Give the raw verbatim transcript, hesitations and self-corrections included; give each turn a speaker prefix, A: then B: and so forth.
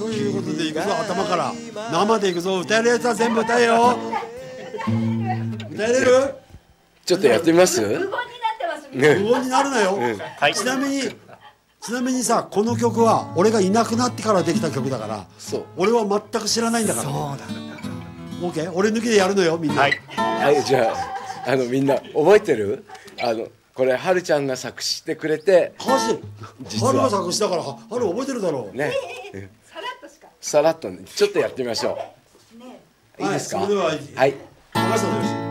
A: ということでいくぞ、頭から生でいくぞ。歌えるやつは全部歌えよ。歌えれる？
B: ちょっとやってみます？
C: 無言になってますみたいな。
A: 無言になるなよ、
D: はい、
A: ちなみにちなみにさ、この曲は俺がいなくなってからできた曲だから、
B: そう
A: 俺は全く知らないんだから。
D: そうなんだ。
A: オッケー、俺抜きでやるのよみんな。
D: はい、
B: はい、じゃああのみんな覚えてる？あのこれはるちゃんが作詞してくれて、
A: 歌詞
B: 実は
A: 春が作詞だから、春覚えてるだろう
B: ね、
C: さらっとしか。
B: さらっとね、ちょっとやってみましょう。
C: ね。
B: いいですか？
A: はい、それでは
B: はい。
A: 任せてください。